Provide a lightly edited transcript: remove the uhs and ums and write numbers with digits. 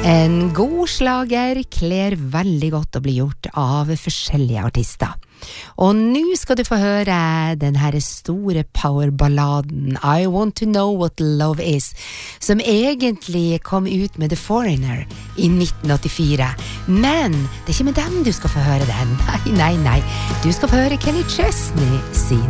En god slager kler veldig godt å bli gjort av forskjellige artister. Og nå skal du få høre den her store powerballaden I Want to Know What Love Is, som egentlig kom ut med The Foreigner i 1984. Men det er ikke med dem du skal få høre den. Nei. Du skal få høre Kenny Chesney sin